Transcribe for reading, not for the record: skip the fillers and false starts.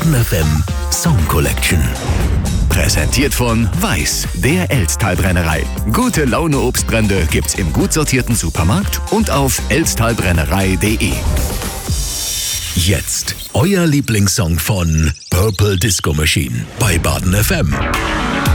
Baden FM Song Collection. Präsentiert von Weiß, der Elsttalbrennerei. Gute Laune Obstbrände gibt's im gut sortierten Supermarkt und auf elsttalbrennerei.de. Jetzt euer Lieblingssong von Purple Disco Machine bei Baden FM.